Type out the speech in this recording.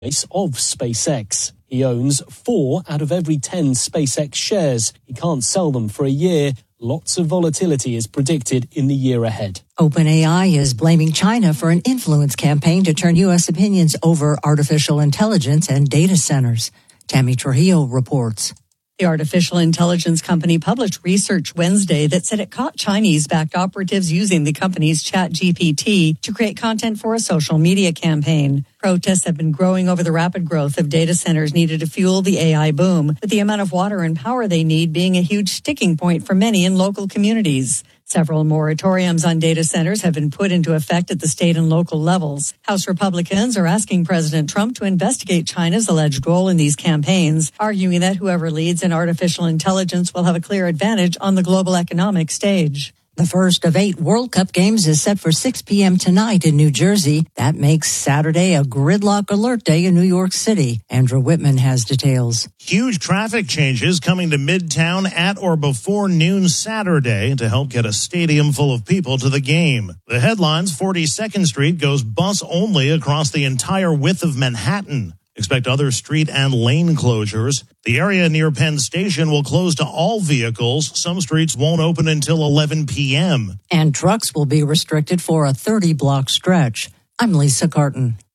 of SpaceX. He owns 4 out of every 10 SpaceX shares. He can't sell them for a year. Lots of volatility is predicted in the year ahead. OpenAI is blaming China for an influence campaign to turn U.S. opinions over artificial intelligence and data centers. Tammy Trujillo reports. The artificial intelligence company published research Wednesday that said it caught Chinese-backed operatives using the company's ChatGPT to create content for a social media campaign. Protests have been growing over the rapid growth of data centers needed to fuel the AI boom, with the amount of water and power they need being a huge sticking point for many in local communities. Several moratoriums on data centers have been put into effect at the state and local levels. House Republicans are asking President Trump to investigate China's alleged role in these campaigns, arguing that whoever leads in artificial intelligence will have a clear advantage on the global economic stage. The first of 8 World Cup games is set for 6 p.m. tonight in New Jersey. That makes Saturday a gridlock alert day in New York City. Andrew Whitman has details. Huge traffic changes coming to Midtown at or before noon Saturday to help get a stadium full of people to the game. The headlines: 42nd Street goes bus only across the entire width of Manhattan. Expect other street and lane closures. The area near Penn Station will close to all vehicles. Some streets won't open until 11 p.m. And trucks will be restricted for a 30-block stretch. I'm Lisa Carton.